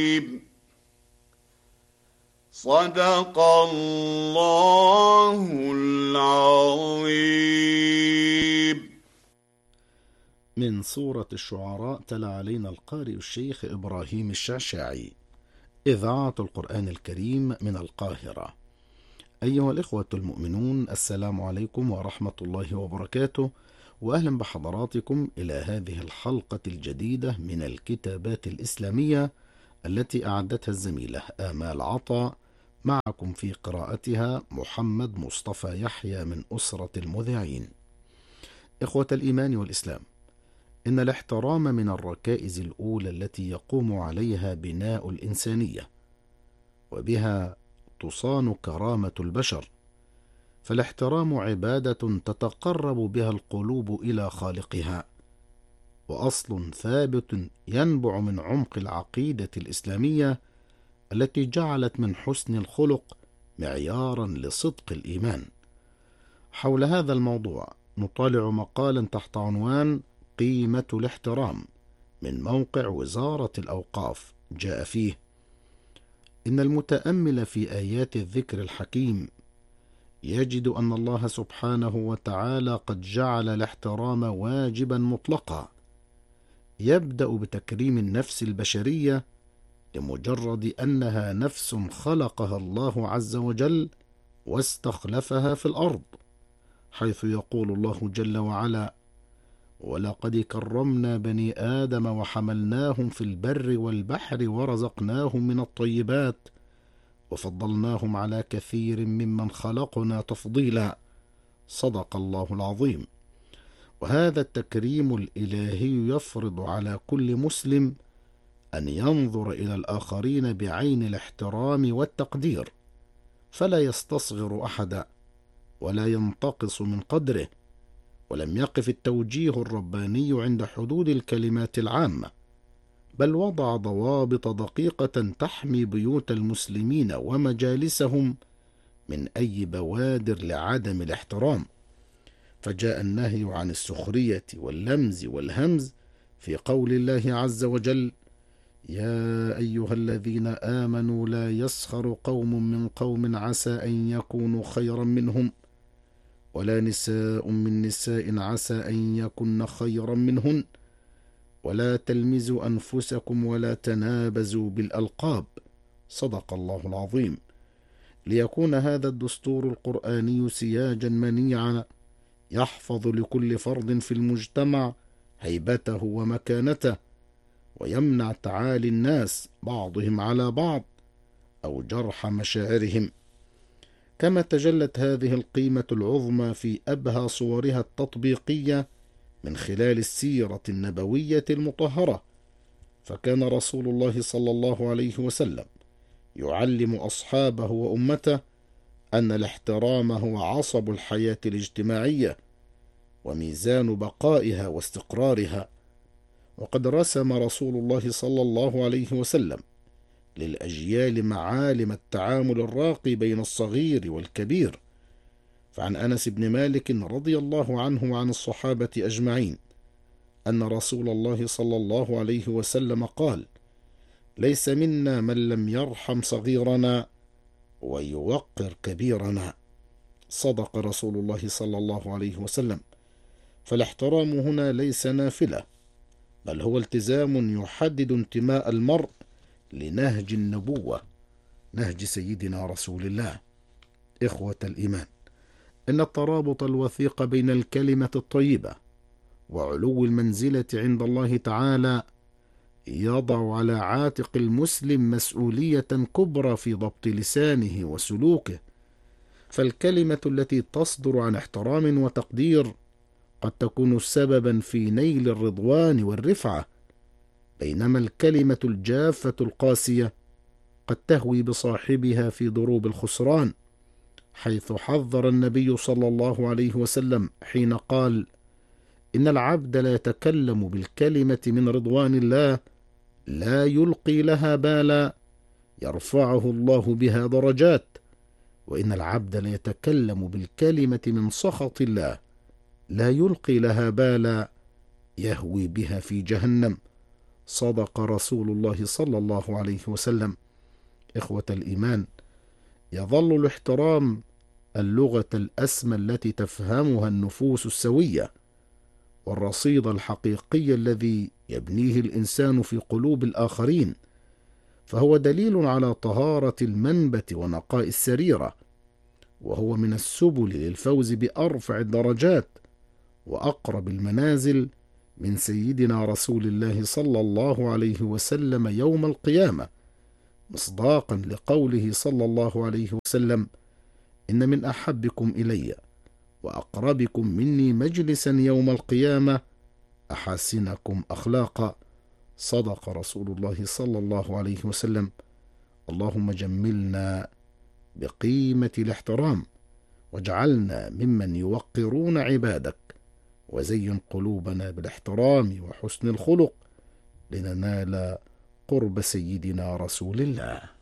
صدق الله العظيم. من سورة الشعراء تلا علينا القارئ الشيخ إبراهيم الشعشاعي، إذاعة القرآن الكريم من القاهرة. أيها الإخوة المؤمنون، السلام عليكم ورحمة الله وبركاته، وأهلا بحضراتكم إلى هذه الحلقة الجديدة من الكتابات الإسلامية التي أعدتها الزميلة آمال عطا. معكم في قراءتها محمد مصطفى يحيى من أسرة المذيعين. إخوة الإيمان والإسلام، إن الاحترام من الركائز الأولى التي يقوم عليها بناء الإنسانية، وبها تصان كرامة البشر، فالاحترام عبادة تتقرب بها القلوب إلى خالقها، وأصل ثابت ينبع من عمق العقيدة الإسلامية التي جعلت من حسن الخلق معيارا لصدق الإيمان. حول هذا الموضوع نطالع مقالا تحت عنوان قيمة الاحترام من موقع وزارة الأوقاف. جاء فيه: إن المتأمل في آيات الذكر الحكيم يجد أن الله سبحانه وتعالى قد جعل الاحترام واجبا مطلقا، يبدأ بتكريم النفس البشرية لمجرد أنها نفس خلقها الله عز وجل واستخلفها في الأرض، حيث يقول الله جل وعلا: ولقد كرمنا بني آدم وحملناهم في البر والبحر ورزقناهم من الطيبات وفضلناهم على كثير ممن خلقنا تفضيلا. صدق الله العظيم. وهذا التكريم الإلهي يفرض على كل مسلم أن ينظر إلى الآخرين بعين الاحترام والتقدير، فلا يستصغر أحدا ولا ينتقص من قدره، ولم يقف التوجيه الرباني عند حدود الكلمات العامة، بل وضع ضوابط دقيقة تحمي بيوت المسلمين ومجالسهم من أي بوادر لعدم الاحترام. فجاء النهي عن السخرية واللمز والهمز في قول الله عز وجل: يا أيها الذين آمنوا لا يسخر قوم من قوم عسى أن يكونوا خيرا منهم ولا نساء من نساء عسى أن يكن خيرا منهن ولا تلمزوا أنفسكم ولا تنابزوا بالألقاب. صدق الله العظيم. ليكون هذا الدستور القرآني سياجا منيعا يحفظ لكل فرد في المجتمع هيبته ومكانته، ويمنع تعالي الناس بعضهم على بعض أو جرح مشاعرهم. كما تجلت هذه القيمة العظمى في أبهى صورها التطبيقية من خلال السيرة النبوية المطهرة، فكان رسول الله صلى الله عليه وسلم يعلم أصحابه وأمته أن الاحترام هو عصب الحياة الاجتماعية وميزان بقائها واستقرارها. وقد رسم رسول الله صلى الله عليه وسلم للأجيال معالم التعامل الراقي بين الصغير والكبير. فعن أنس بن مالك رضي الله عنه وعن الصحابة أجمعين أن رسول الله صلى الله عليه وسلم قال: ليس منا من لم يرحم صغيرنا ويوقر كبيرنا. صدق رسول الله صلى الله عليه وسلم. فالاحترام هنا ليس نافلة، بل هو التزام يحدد انتماء المرء لنهج النبوة، نهج سيدنا رسول الله. إخوة الإيمان، إن الترابط الوثيق بين الكلمة الطيبة وعلو المنزلة عند الله تعالى يضع على عاتق المسلم مسؤولية كبرى في ضبط لسانه وسلوكه، فالكلمة التي تصدر عن احترام وتقدير قد تكون سببا في نيل الرضوان والرفعة، بينما الكلمة الجافة القاسية قد تهوي بصاحبها في ضروب الخسران، حيث حذر النبي صلى الله عليه وسلم حين قال: إن العبد لا يتكلم بالكلمة من رضوان الله لا يلقي لها بالا يرفعه الله بها درجات، وإن العبد لا يتكلم بالكلمة من سخط الله لا يلقي لها بالا يهوي بها في جهنم. صدق رسول الله صلى الله عليه وسلم. إخوة الإيمان، يظل الاحترام اللغة الأسمى التي تفهمها النفوس السوية، والرصيد الحقيقي الذي يبنيه الإنسان في قلوب الآخرين، فهو دليل على طهارة المنبت ونقاء السريرة، وهو من السبل للفوز بأرفع الدرجات وأقرب المنازل من سيدنا رسول الله صلى الله عليه وسلم يوم القيامة، مصداقا لقوله صلى الله عليه وسلم: إن من أحبكم إلي وأقربكم مني مجلسا يوم القيامة أحاسنكم أخلاقا. صدق رسول الله صلى الله عليه وسلم. اللهم جملنا بقيمة الاحترام، واجعلنا ممن يوقرون عبادك، وزين قلوبنا بالاحترام وحسن الخلق لننال قرب سيدنا رسول الله.